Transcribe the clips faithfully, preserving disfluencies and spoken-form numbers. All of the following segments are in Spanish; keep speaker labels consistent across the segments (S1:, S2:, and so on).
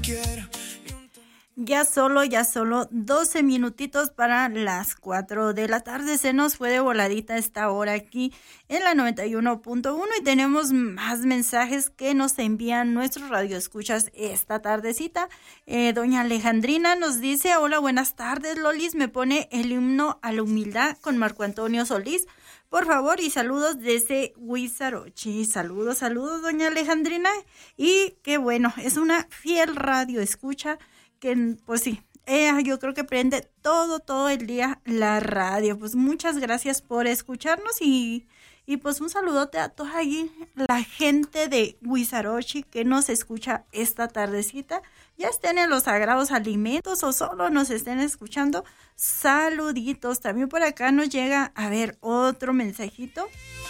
S1: Ya solo, ya solo doce minutitos para las cuatro de la tarde. Se nos fue de voladita esta hora aquí en la noventa y uno punto uno y tenemos más mensajes que nos envían nuestros radioescuchas esta tardecita. Eh, doña Alejandrina nos dice: hola, buenas tardes, Lolis. Me pone el himno a la humildad con Marco Antonio Solís, por favor, y saludos desde Huizarochi. Saludos, saludos, doña Alejandrina. Y qué bueno, es una fiel radioescucha que pues sí, ella yo creo que prende todo, todo el día la radio. Pues muchas gracias por escucharnos y, y pues un saludote a toda allí la gente de Huizarochi que nos escucha esta tardecita. Ya estén en los sagrados alimentos o solo nos estén escuchando, saluditos. También por acá nos llega, a ver, otro mensajito.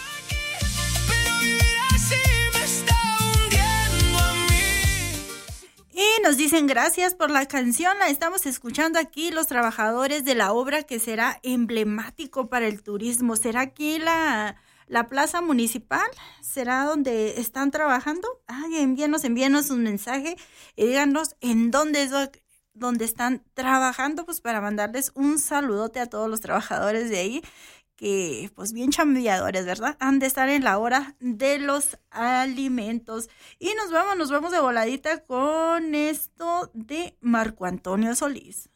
S1: Y nos dicen gracias por la canción, la estamos escuchando aquí los trabajadores de la obra que será emblemático para el turismo. ¿Será aquí la, la plaza municipal? ¿Será donde están trabajando? Ay, envíenos, envíenos un mensaje y díganos en dónde es donde están trabajando, pues para mandarles un saludote a todos los trabajadores de ahí, que pues bien chambeadores, ¿verdad? Han de estar en la hora de los alimentos. Y nos vamos, nos vamos de voladita con esto de Marco Antonio Solís.